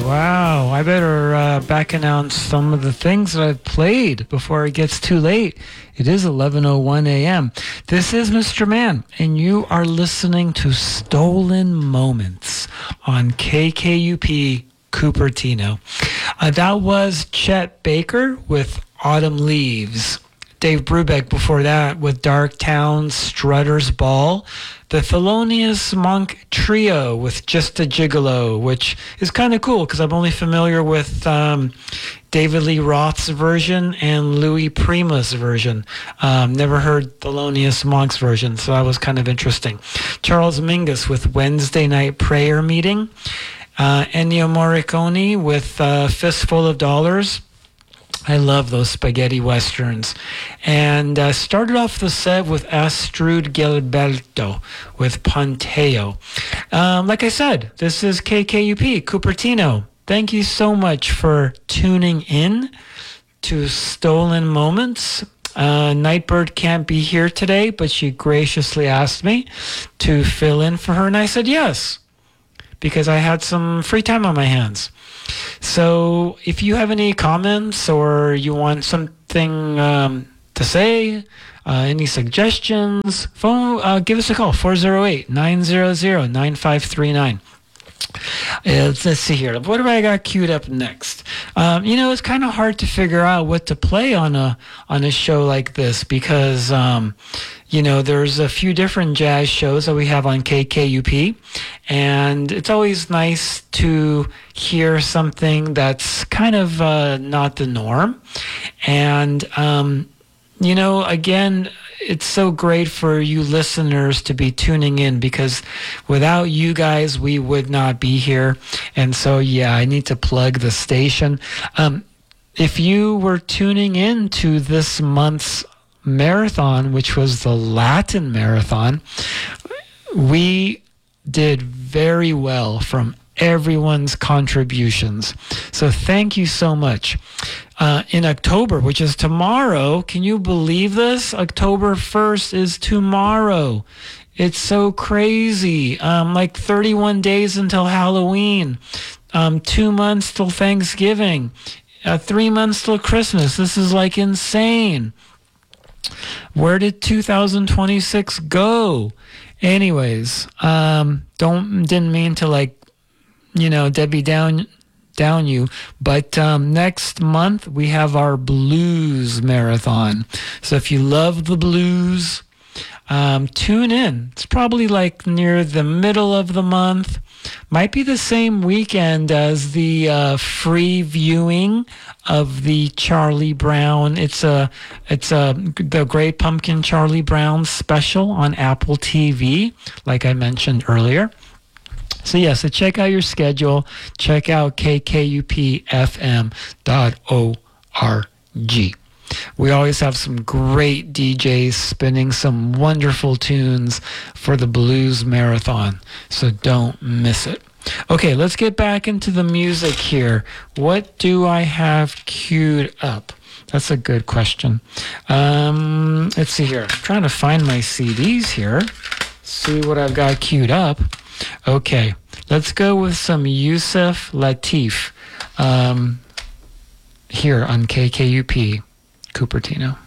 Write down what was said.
Wow, I better back announce some of the things that I've played before it gets too late. It is 11:01 a.m. This is Mr. Man, and you are listening to Stolen Moments on KKUP Cupertino. That was Chet Baker with Autumn Leaves. Dave Brubeck before that with Dark Town, Strutter's Ball. The Thelonious Monk Trio with Just a Gigolo, which is kind of cool because I'm only familiar with David Lee Roth's version and Louis Prima's version. Never heard Thelonious Monk's version, so that was kind of interesting. Charles Mingus with Wednesday Night Prayer Meeting. Ennio Morricone with Fistful of Dollars. I love those spaghetti westerns. And started off the set with Astrud Gilberto with Ponteo. Like I said, this is KKUP, Cupertino. Thank you so much for tuning in to Stolen Moments. Nightbird can't be here today, but she graciously asked me to fill in for her, and I said yes, because I had some free time on my hands. So if you have any comments or you want something to say, any suggestions, give us a call, 408-900-9539. Let's see here. What do I got queued up next? It's kind of hard to figure out what to play on a show like this because there's a few different jazz shows that we have on KKUP, and it's always nice to hear something that's kind of not the norm. And again, it's so great for you listeners to be tuning in because without you guys, we would not be here. And so, I need to plug the station. If you were tuning in to this month's marathon, which was the Latin Marathon, we did very well from everyone's contributions. So thank you so much. In October, which is tomorrow, can you believe this? October 1st is tomorrow. It's so crazy. Like 31 days until Halloween, 2 months till Thanksgiving, 3 months till Christmas. This is like insane. Where did 2026 go? Anyways, didn't mean to Debbie down you, but next month we have our blues marathon. So if you love the blues, tune in. It's probably like near the middle of the month. Might be the same weekend as the free viewing of the Charlie Brown. It's the Great Pumpkin Charlie Brown special on Apple TV, like I mentioned earlier. So check out your schedule. Check out kkupfm.org. We always have some great DJs spinning some wonderful tunes for the Blues Marathon, so don't miss it. Okay, let's get back into the music here. What do I have queued up? That's a good question. Let's see here. I'm trying to find my CDs here. See what I've got queued up. Okay, let's go with some Yusef Lateef here on KKUP Cupertino.